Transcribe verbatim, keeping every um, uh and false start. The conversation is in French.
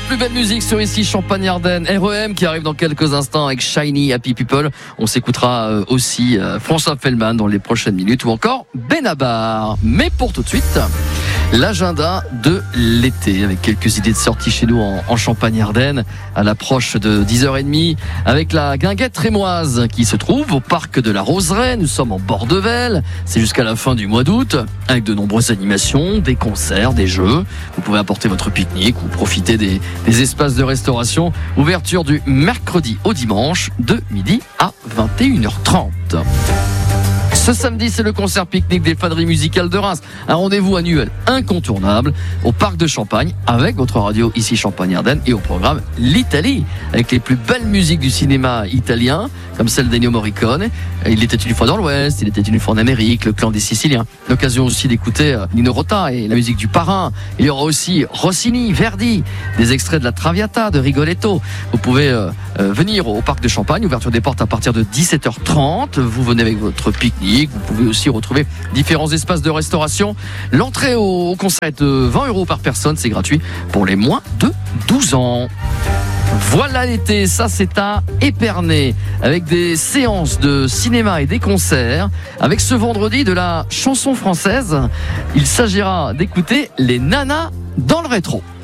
plus belle musique sur ici Champagne-Ardenne. R E M qui arrive dans quelques instants avec Shiny Happy People. On s'écoutera aussi François Fellman dans les prochaines minutes ou encore Benabar. Mais pour tout de suite, l'agenda de l'été avec quelques idées de sortie chez nous en, en Champagne-Ardenne à l'approche de dix heures trente avec la guinguette rémoise qui se trouve au parc de la Roseraie. Nous sommes en Bordevel. C'est jusqu'à la fin du mois d'août avec de nombreuses animations, des concerts, des jeux. Vous pouvez apporter votre pique-nique ou profiter des, des espaces de restauration. Ouverture du mercredi au dimanche de midi à vingt et une heures trente. Ce samedi, c'est le concert pique-nique des Faderies musicales de Reims. Un rendez-vous annuel incontournable au parc de Champagne avec votre radio ici Champagne-Ardenne et au programme l'Italie avec les plus belles musiques du cinéma italien comme celle d'Ennio Morricone. Il était une fois dans l'Ouest, il était une fois en Amérique, le clan des Siciliens. L'occasion aussi d'écouter Nino Rota et la musique du Parrain. Il y aura aussi Rossini, Verdi, des extraits de la Traviata, de Rigoletto. Vous pouvez euh, euh, venir au parc de Champagne, ouverture des portes à partir de dix-sept heures trente. Vous venez avec votre pique-nique. Vous pouvez aussi retrouver différents espaces de restauration. L'entrée au concert est de vingt euros par personne, c'est gratuit pour les moins de douze ans. Voilà l'été, ça c'est à Épernay, avec des séances de cinéma et des concerts, avec ce vendredi de la chanson française. Il s'agira d'écouter les nanas dans le rétro.